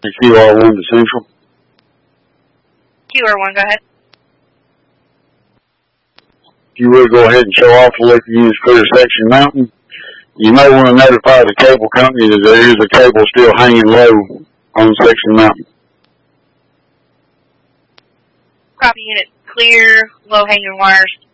QR1 to Central. QR1, go ahead. If you would go ahead and show off electric units clear section mountain. You may want to notify the cable company that there is a cable still hanging low on section mountain. Copy unit clear, low hanging wires.